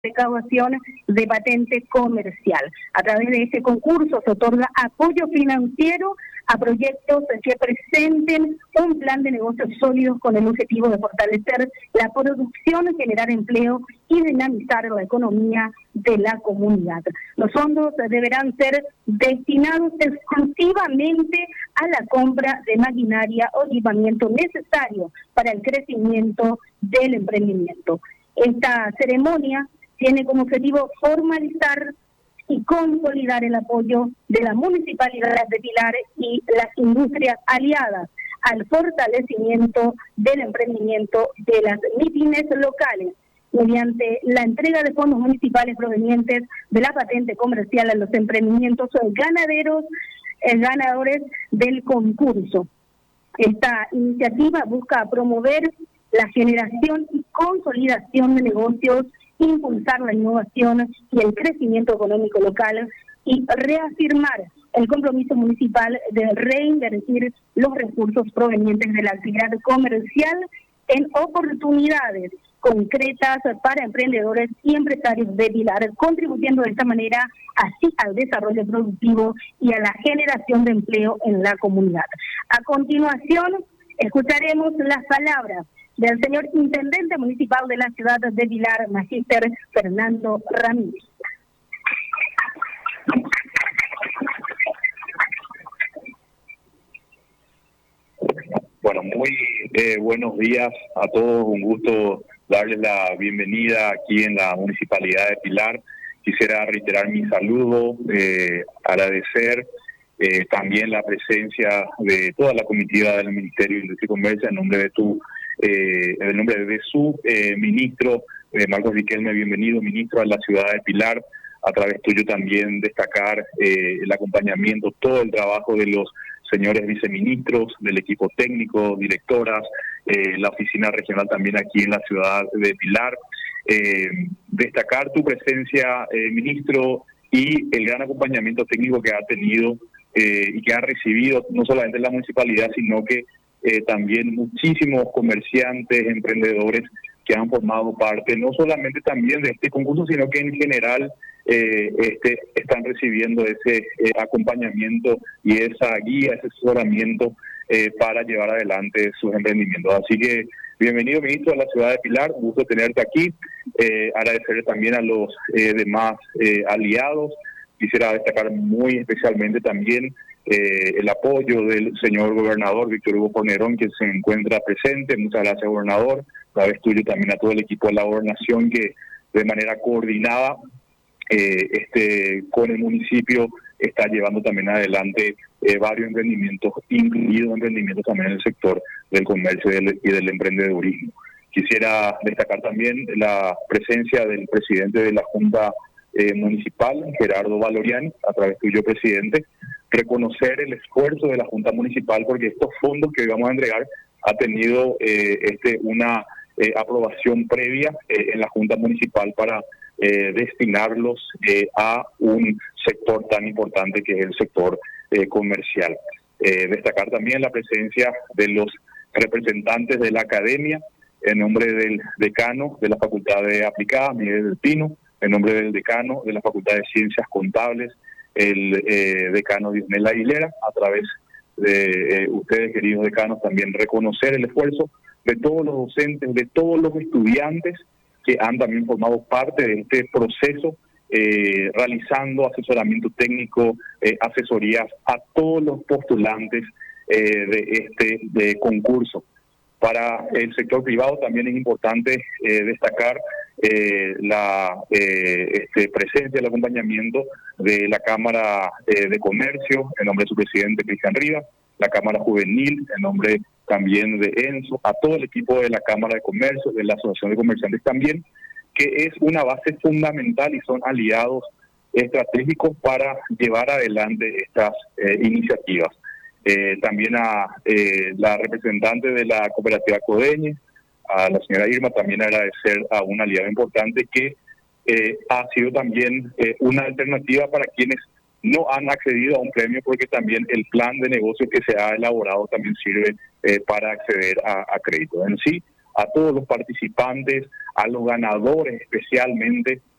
recaudación de patente comercial. A través de este concurso se otorga apoyo financiero a proyectos que presenten un plan de negocios sólidos con el objetivo de fortalecer la producción, generar empleo y dinamizar la economía de la comunidad. Los fondos deberán ser destinados exclusivamente a la compra de maquinaria o equipamiento necesario para el crecimiento del emprendimiento. Esta ceremonia tiene como objetivo formalizar y consolidar el apoyo de la Municipalidad de Pilar y las industrias aliadas al fortalecimiento del emprendimiento de las MIPYMES locales, mediante la entrega de fondos municipales provenientes de la patente comercial a los emprendimientos ganadores del concurso. Esta iniciativa busca promover la generación y consolidación de negocios, impulsar la innovación y el crecimiento económico local y reafirmar el compromiso municipal de reinvertir los recursos provenientes de la actividad comercial en oportunidades concretas para emprendedores y empresarios de Pilar, contribuyendo de esta manera así al desarrollo productivo y a la generación de empleo en la comunidad. A continuación, escucharemos las palabras del señor Intendente Municipal de la ciudad de Pilar, Magíster Fernando Ramírez. Bueno, muy buenos días a todos, un gusto darles la bienvenida aquí en la Municipalidad de Pilar. Quisiera reiterar mi saludo, agradecer también la presencia de toda la comitiva del Ministerio de Industria y Comercio en nombre de su ministro, Marcos Riquelme. Bienvenido, ministro, a la ciudad de Pilar. A través tuyo también destacar el acompañamiento, todo el trabajo de los señores viceministros, del equipo técnico, directoras, la oficina regional también aquí en la ciudad de Pilar. Destacar tu presencia, ministro, y el gran acompañamiento técnico que ha tenido y que ha recibido no solamente la municipalidad, sino que también muchísimos comerciantes, emprendedores que han formado parte no solamente también de este concurso, sino que en general están recibiendo ese acompañamiento y esa guía, ese asesoramiento para llevar adelante sus emprendimientos. Así que bienvenido, ministro, a la ciudad de Pilar, un gusto tenerte aquí. Agradecerle también a los demás aliados. Quisiera destacar muy especialmente también el apoyo del señor gobernador Víctor Hugo Fornerón, que se encuentra presente. Muchas gracias, gobernador. A través tuyo también a todo el equipo de la gobernación que de manera coordinada con el municipio está llevando también adelante varios emprendimientos, incluidos emprendimientos también en el sector del comercio y del emprendedurismo. Quisiera destacar también la presencia del presidente de la Junta Municipal, Gerardo Valoriani, a través tuyo, presidente, reconocer el esfuerzo de la Junta Municipal, porque estos fondos que vamos a entregar ha tenido una aprobación previa en la Junta Municipal para destinarlos a un sector tan importante que es el sector comercial. Destacar también la presencia de los representantes de la academia, en nombre del decano de la Facultad de Aplicadas, Miguel del Pino, en nombre del decano de la Facultad de Ciencias Contables, el decano Disnel Aguilera, a través de ustedes, queridos decanos, también reconocer el esfuerzo de todos los docentes, de todos los estudiantes que han también formado parte de este proceso, realizando asesoramiento técnico, asesorías a todos los postulantes de este concurso. Para el sector privado también es importante destacar la presencia, el acompañamiento de la Cámara de Comercio, en nombre de su presidente Cristian Rivas, la Cámara Juvenil, en nombre también de ENSO, a todo el equipo de la Cámara de Comercio, de la Asociación de Comerciantes también, que es una base fundamental y son aliados estratégicos para llevar adelante estas iniciativas. También a la representante de la cooperativa Codeñe, a la señora Irma, también agradecer a una aliada importante que ha sido también una alternativa para quienes no han accedido a un premio, porque también el plan de negocio que se ha elaborado también sirve para acceder a crédito. En sí, a todos los participantes, a los ganadores especialmente,